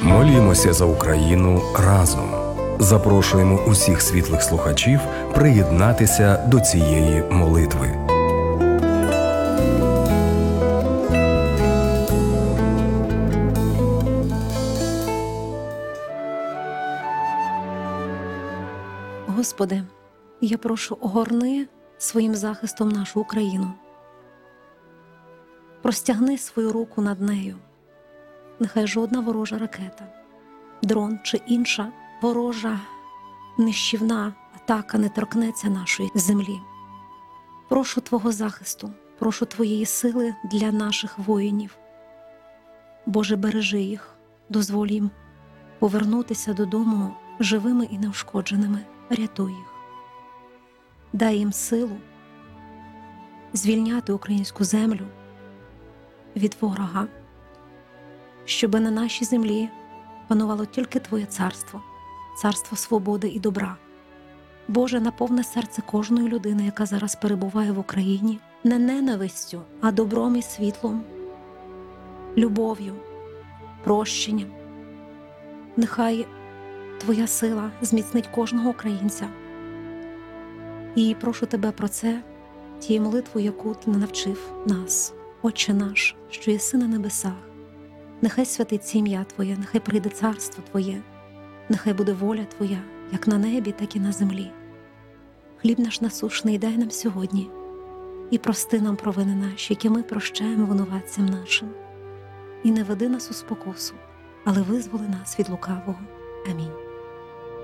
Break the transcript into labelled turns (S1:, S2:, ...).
S1: Молімося за Україну разом. Запрошуємо усіх світлих слухачів приєднатися до цієї молитви.
S2: Господи, я прошу, огорни своїм захистом нашу Україну. Простягни свою руку над нею. Нехай жодна ворожа ракета, дрон чи інша ворожа нищівна атака не торкнеться нашої землі. Прошу Твого захисту, прошу Твоєї сили для наших воїнів. Боже, бережи їх, дозволь їм повернутися додому живими і неушкодженими. Рятуй їх. Дай їм силу звільняти українську землю від ворога, щоби на нашій землі панувало тільки Твоє царство, царство свободи і добра. Боже, наповни серце кожної людини, яка зараз перебуває в Україні, не ненавистю, а добром і світлом, любов'ю, прощенням. Нехай Твоя сила зміцнить кожного українця. І прошу Тебе про це, тією молитвою, яку Ти навчив нас. Отче наш, що єси на небесах, нехай святиться ім'я Твоє, нехай прийде царство Твоє, нехай буде воля Твоя, як на небі, так і на землі. Хліб наш насушний дай нам сьогодні, і прости нам провини наші, які ми прощаємо винуватцям нашим. І не веди нас у спокусу, але визволи нас від лукавого. Амінь.